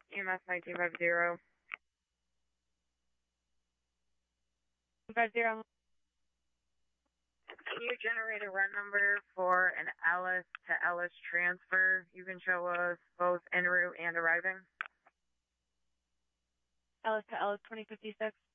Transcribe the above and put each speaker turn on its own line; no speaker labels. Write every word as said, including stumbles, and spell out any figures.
E M S nineteen fifty.
fifty.
Can you generate a run number for an Alice to Alice transfer? You can show us both en route and arriving.
Alice to Alice twenty fifty-six.